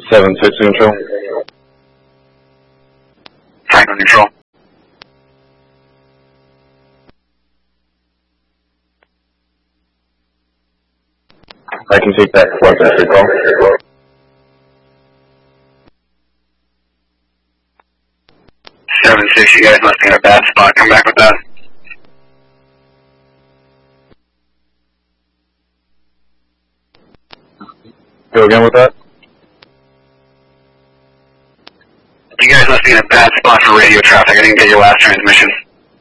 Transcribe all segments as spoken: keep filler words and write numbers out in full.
seven six neutral. Franklin neutral. I can take that Pleasant Street call. seven six, you guys must be in a bad spot. Come back with that. Go again with that? You guys must be in a bad spot for radio traffic. I didn't get your last transmission.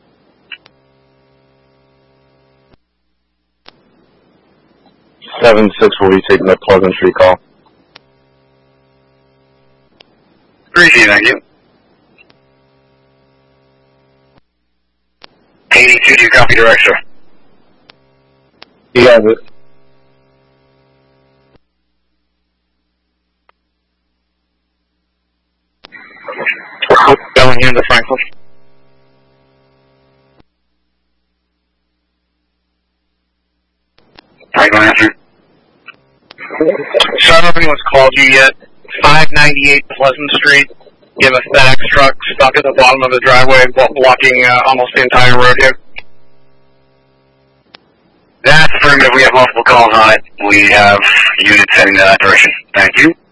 seven six will be taking the Pleasant Street call. Appreciate it, thank you. eighty-two, do you copy direct, sir? He has it. Going into Franklin. Franklin answer. So I don't know if anyone's called you yet. five ninety-eight Pleasant Street. You have a FedEx truck stuck at the bottom of the driveway, blocking uh, almost the entire road here. That's affirmative. We have multiple calls on it. We have units heading in that direction. Thank you.